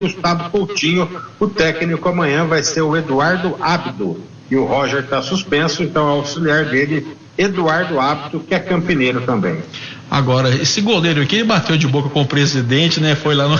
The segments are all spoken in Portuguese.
Gustavo Coutinho. O técnico amanhã vai ser o Eduardo Abdo, e o Roger está suspenso, então o auxiliar dele, Eduardo Abdo, que é campineiro também. Agora, esse goleiro aqui bateu de boca com o presidente, né? Foi lá no...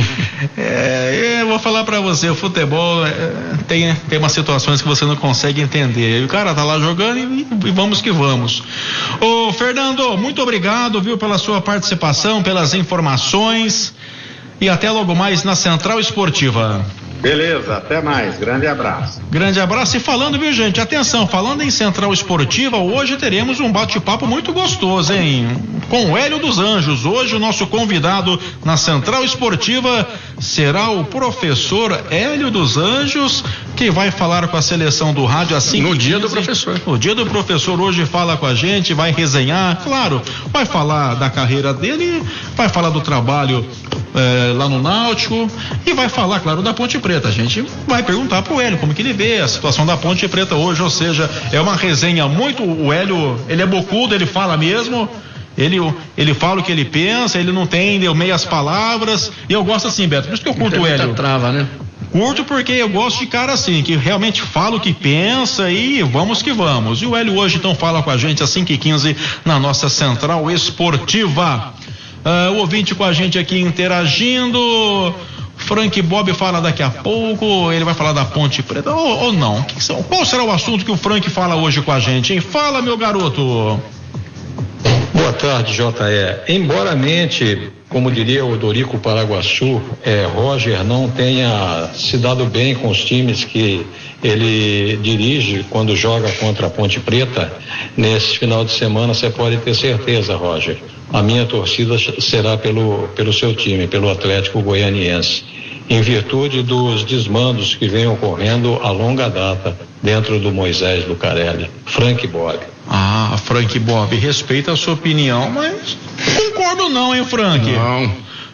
eu vou falar pra você, o futebol tem umas situações que você não consegue entender. O cara tá lá jogando e vamos que vamos. Ô, Fernando, muito obrigado, viu, pela sua participação, pelas informações, e até logo mais na Central Esportiva. Beleza, até mais, grande abraço. Grande abraço. E falando, viu, gente, atenção, falando em Central Esportiva, hoje teremos um bate-papo muito gostoso, hein? Com o Hélio dos Anjos. Hoje o nosso convidado na Central Esportiva será o professor Hélio dos Anjos, que vai falar com a seleção do rádio assim. No dia do professor. O dia do professor hoje fala com a gente, vai resenhar, claro, vai falar da carreira dele, vai falar do trabalho lá no Náutico e vai falar, claro, da Ponte Preta. A gente vai perguntar pro Hélio como que ele vê a situação da Ponte Preta hoje, ou seja, é uma resenha muito, o Hélio, ele é bocudo, ele fala mesmo, ele fala o que ele pensa, ele não tem meias palavras, e eu gosto assim, Beto, por isso que eu curto o Hélio. Trava, né? Curto porque eu gosto de cara assim, que realmente fala o que pensa e vamos que vamos. E o Hélio hoje então fala com a gente às 5h15 na nossa Central Esportiva. O ouvinte com a gente aqui interagindo, Frank Bob fala daqui a pouco, ele vai falar da Ponte Preta, ou não? Qual será o assunto que o Frank fala hoje com a gente, hein? Fala, meu garoto. Boa tarde, J.E. Embora a mente, como diria o Dorico Paraguaçu, Roger não tenha se dado bem com os times que ele dirige quando joga contra a Ponte Preta, nesse final de semana você pode ter certeza, Roger, a minha torcida será pelo seu time, pelo Atlético Goianiense, em virtude dos desmandos que vêm ocorrendo a longa data dentro do Moisés Lucarelli. Frank Bob. Frank Bob, respeita a sua opinião, mas não concordo não, hein, Frank? Não.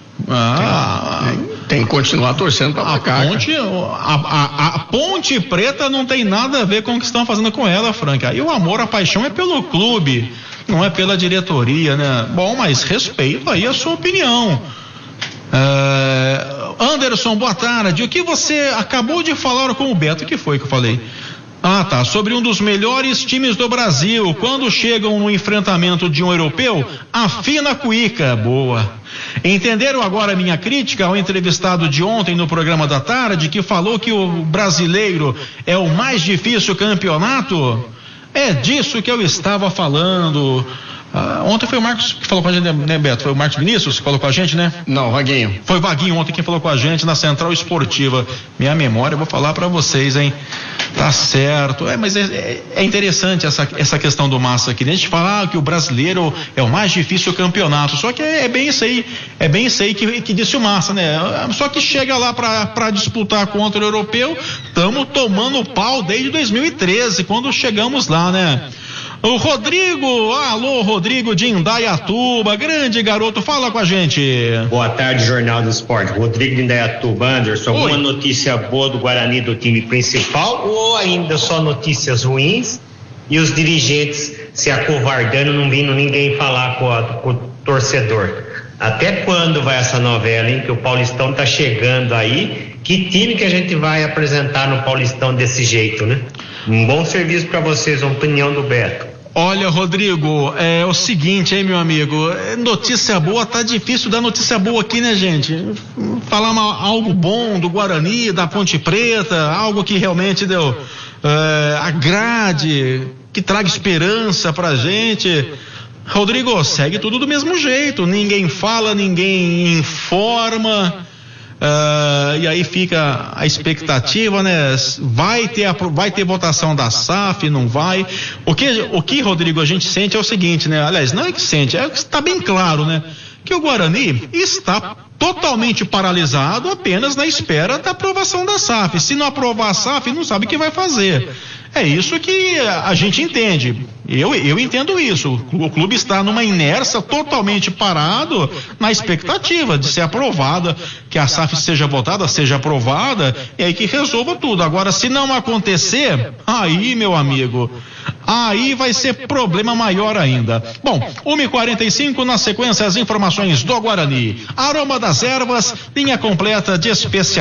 Tem que continuar torcendo pra cá. A Ponte Preta não tem nada a ver com o que estão fazendo com ela, Frank. Aí o amor, a paixão é pelo clube, não é pela diretoria, né? Bom, mas respeito aí a sua opinião. Anderson, boa tarde. O que você acabou de falar com o Beto? O que foi que eu falei? Sobre um dos melhores times do Brasil. Quando chegam no enfrentamento de um europeu, afina a cuíca. Boa. Entenderam agora a minha crítica ao entrevistado de ontem no programa da tarde, que falou que o brasileiro é o mais difícil campeonato? É disso que eu estava falando. Ontem foi o Marcos que falou com a gente, né, Beto? Foi o Marcos Vinícius que falou com a gente, né? Não, Vaguinho. Foi Vaguinho ontem quem falou com a gente na Central Esportiva. Minha memória, eu vou falar pra vocês, hein? Tá certo. Mas é interessante essa questão do Massa aqui. A gente fala que o brasileiro é o mais difícil campeonato. Só que é bem isso aí que disse o Massa, né? Só que chega lá pra disputar contra o europeu, estamos tomando pau desde 2013, quando chegamos lá, né? O Rodrigo, alô Rodrigo de Indaiatuba, grande garoto, fala com a gente. Boa tarde, Jornal do Esporte. Rodrigo de Indaiatuba. Anderson, alguma notícia boa do Guarani do time principal ou ainda só notícias ruins e os dirigentes se acovardando, não vindo ninguém falar com o torcedor? Até quando vai essa novela, hein? Que o Paulistão tá chegando aí. Que time que a gente vai apresentar no Paulistão desse jeito, né? Um bom serviço para vocês, a opinião do Beto. Olha, Rodrigo, é o seguinte, hein, meu amigo, notícia boa, tá difícil dar notícia boa aqui, né, gente? Falar algo bom do Guarani, da Ponte Preta, algo que realmente agrade, que traga esperança pra gente. Rodrigo, segue tudo do mesmo jeito, ninguém fala, ninguém informa. E aí fica a expectativa, né? Vai ter votação da SAF, não vai? O que, Rodrigo, a gente sente é o seguinte, né? Aliás, não é que sente, é que está bem claro, né? Que o Guarani está totalmente paralisado apenas na espera da aprovação da SAF. Se não aprovar a SAF, não sabe o que vai fazer. É isso que a gente entende. Eu entendo isso. O clube está numa inércia, totalmente parado, na expectativa de ser aprovada, que a SAF seja votada, seja aprovada, e aí que resolva tudo. Agora, se não acontecer, aí, meu amigo, aí vai ser problema maior ainda. Bom, 1h45, na sequência, as informações do Guarani. Aroma das ervas, linha completa de especiais.